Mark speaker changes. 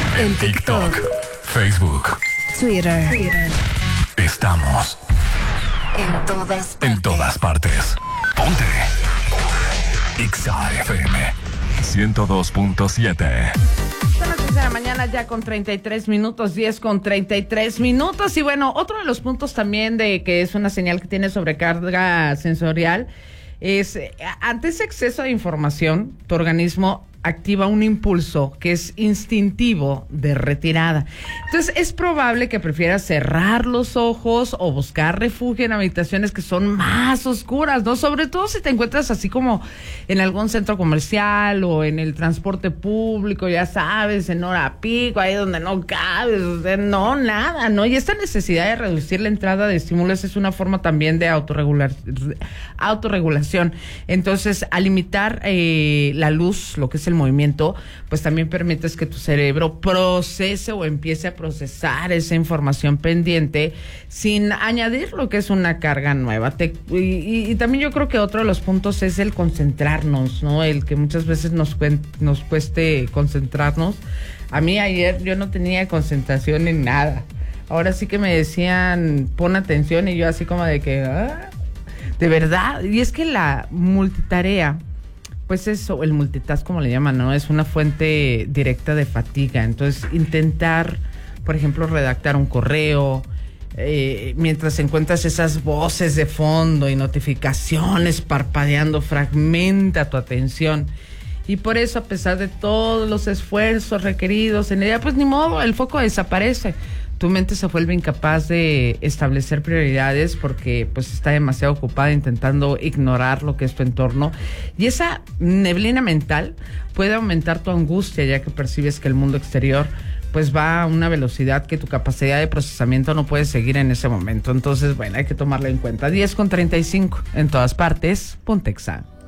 Speaker 1: En TikTok, Facebook, Twitter. Estamos en todas partes. Ponte Exa FM 102.7.
Speaker 2: Son las 10 de la mañana ya con 33 minutos, 10 con 33 minutos. Y bueno, otro de los puntos también de que es una señal que tiene sobrecarga sensorial es, ante ese exceso de información, tu organismo activa un impulso que es instintivo de retirada. Entonces es probable que prefieras cerrar los ojos o buscar refugio en habitaciones que son más oscuras, ¿no? Sobre todo si te encuentras así como en algún centro comercial o en el transporte público, ya sabes, en hora pico, ahí donde no cabes, no, nada, ¿no? Y esta necesidad de reducir la entrada de estímulos es una forma también de autorregulación. Entonces, al limitar la luz, lo que es el movimiento, pues también permites que tu cerebro procese o empiece a procesar esa información pendiente sin añadir lo que es una carga nueva. Y también yo creo que otro de los puntos es el concentrarnos, ¿no? El que muchas veces nos cueste concentrarnos. A mí ayer yo no tenía concentración en nada. Ahora sí que me decían, pon atención, y yo así como de que, de verdad. Y es que la multitarea, pues eso, el multitask como le llaman, ¿no? Es una fuente directa de fatiga. Entonces, intentar, por ejemplo, redactar un correo, mientras encuentras esas voces de fondo y notificaciones parpadeando, fragmenta tu atención. Y por eso, a pesar de todos los esfuerzos requeridos en ella, pues ni modo, el foco desaparece. Tu mente se vuelve incapaz de establecer prioridades porque pues está demasiado ocupada intentando ignorar lo que es tu entorno. Y esa neblina mental puede aumentar tu angustia, ya que percibes que el mundo exterior pues va a una velocidad que tu capacidad de procesamiento no puede seguir en ese momento. Entonces, bueno, hay que tomarlo en cuenta. 10 con 35 en todas partes. Ponte Exa.